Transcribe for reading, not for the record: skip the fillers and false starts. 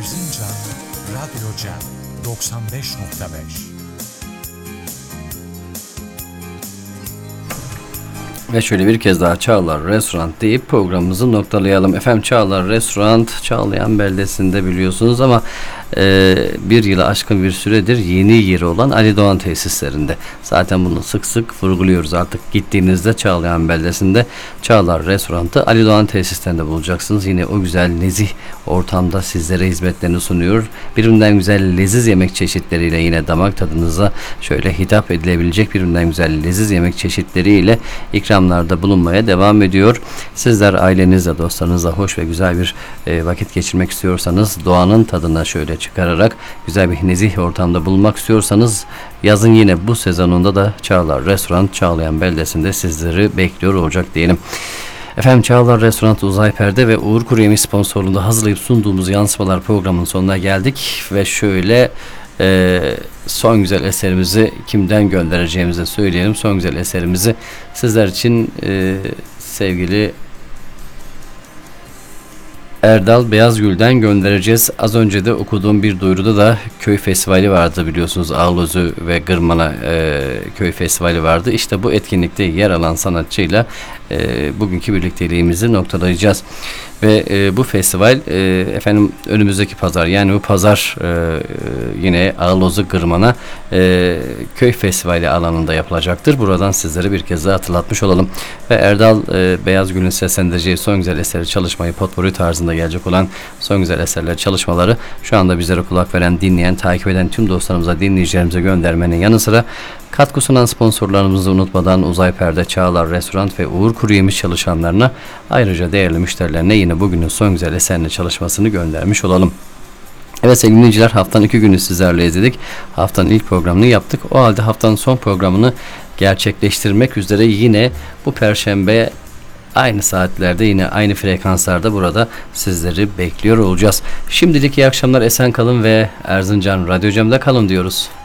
Erzincan Radyo Cem 95.5. Ve şöyle bir kez daha Çağlar Restoran deyip programımızı noktalayalım. Efendim Çağlar Restoran Çağlayan beldesinde biliyorsunuz ama bir yılı aşkın bir süredir yeni yeri olan Ali Doğan tesislerinde. Zaten bunu sık sık vurguluyoruz. Artık gittiğinizde Çağlayan beldesinde Çağlar Restoran'ı Ali Doğan tesislerinde bulacaksınız. Yine o güzel nezih ortamda sizlere hizmetlerini sunuyor. Birbirinden güzel leziz yemek çeşitleriyle yine damak tadınıza şöyle hitap edilebilecek birbirinden güzel leziz yemek çeşitleriyle ikramlarda bulunmaya devam ediyor. Sizler ailenizle, dostlarınızla hoş ve güzel bir vakit geçirmek istiyorsanız, doğanın tadına şöyle çıkararak güzel bir nezih ortamda bulunmak istiyorsanız, yazın yine bu sezonunda da Çağlar Restoran Çağlayan beldesinde sizleri bekliyor olacak diyelim. Efendim Çağlar Restoran Uzay Perde ve Uğur Kuruyemiş sponsorluğunda hazırlayıp sunduğumuz Yansımalar programının sonuna geldik ve şöyle son güzel eserimizi kimden göndereceğimizi söyleyelim. Son güzel eserimizi sizler için sevgili Erdal Beyazgül'den göndereceğiz. Az önce de okuduğum bir duyuruda da köy festivali vardı biliyorsunuz. Ağlozü ve Gırmana köy festivali vardı. İşte bu etkinlikte yer alan sanatçıyla bugünkü birlikteliğimizi noktalayacağız. Ve bu festival efendim önümüzdeki pazar, yani bu pazar yine Ağlozu Gırmana köy festivali alanında yapılacaktır. Buradan sizlere bir kez daha hatırlatmış olalım. Ve Erdal Beyazgül'ün seslendireceği son güzel eseri çalışmayı, potpourri tarzında gelecek olan son güzel eserler çalışmaları şu anda bizlere kulak veren, dinleyen, takip eden tüm dostlarımıza, dinleyicilerimize göndermenin yanı sıra katkı sunan sponsorlarımızı unutmadan Uzay Perde, Çağlar Restoran ve Uğur Kuruyemiş çalışanlarına, ayrıca değerli müşterilerine yine bugünün son güzel eserine çalışmasını göndermiş olalım. Evet sevgili dinleyiciler, haftanın 2 günü sizlerle izledik. Haftanın ilk programını yaptık. O halde haftanın son programını gerçekleştirmek üzere yine bu perşembe aynı saatlerde, yine aynı frekanslarda burada sizleri bekliyor olacağız. Şimdilik iyi akşamlar, esen kalın ve Erzincan Radyo Cem'de kalın diyoruz.